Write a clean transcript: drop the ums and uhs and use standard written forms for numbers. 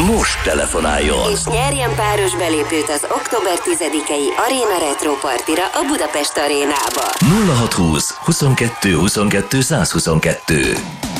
most telefonáljon! És nyerjen páros belépőt az október 10-i Arena Retro Partira a Budapest Arénába. 0620 22 22 122